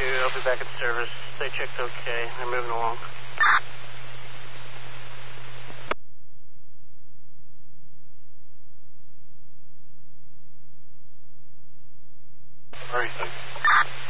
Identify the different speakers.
Speaker 1: I'll be back at service. They checked okay. They're moving along.
Speaker 2: Where are you?